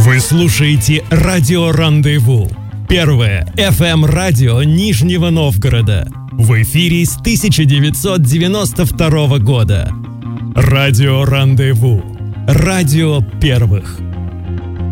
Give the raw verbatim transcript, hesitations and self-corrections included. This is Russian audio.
Вы слушаете радио «Рандеву». Первое эф эм-радио Нижнего Новгорода. В эфире с тысяча девятьсот девяносто второго года. Радио «Рандеву». Радио первых.